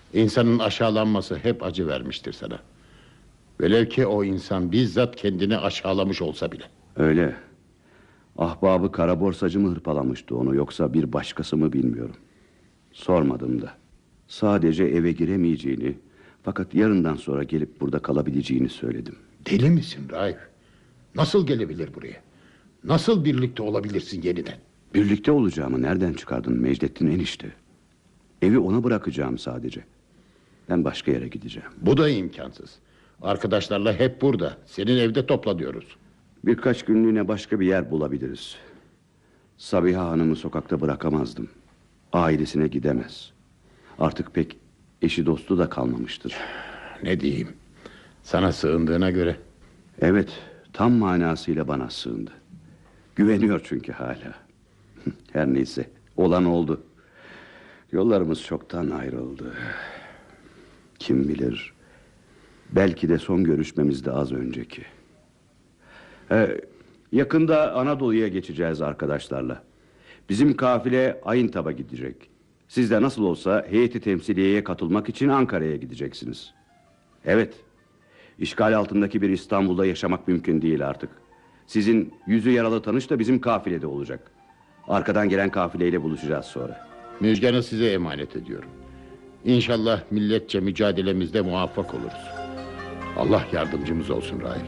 İnsanın aşağılanması hep acı vermiştir sana. Velev ki o insan bizzat kendini aşağılamış olsa bile. Öyle. Ahbabı kara borsacı mı hırpalamıştı onu, yoksa bir başkası mı bilmiyorum. Sormadım da. Sadece eve giremeyeceğini, fakat yarından sonra gelip burada kalabileceğini söyledim. Deli misin Raif? Nasıl gelebilir buraya? Nasıl birlikte olabilirsin yeniden? Birlikte olacağımı nereden çıkardın Mecdettin enişte? Evi ona bırakacağım sadece. Ben başka yere gideceğim. Bu da imkansız. Arkadaşlarla hep burada. Senin evde toplanıyoruz. Birkaç günlüğüne başka bir yer bulabiliriz. Sabiha Hanım'ı sokakta bırakamazdım. Ailesine gidemez. Artık pek eşi dostu da kalmamıştır. Ne diyeyim? Sana sığındığına göre. Evet, tam manasıyla bana sığındı. Güveniyor çünkü hala. Her neyse, olan oldu. Yollarımız çoktan ayrıldı. Kim bilir, belki de son görüşmemiz de az önceki. Yakında Anadolu'ya geçeceğiz arkadaşlarla. Bizim kafile Ayıntab'a gidecek. Siz de nasıl olsa heyeti temsiliyeye katılmak için Ankara'ya gideceksiniz. Evet, işgal altındaki bir İstanbul'da yaşamak mümkün değil artık. Sizin yüzü yaralı tanış da bizim kafilede olacak. Arkadan gelen kafileyle buluşacağız sonra. Müjgan'ı size emanet ediyorum. İnşallah milletçe mücadelemizde muvaffak oluruz. Allah yardımcımız olsun Raif.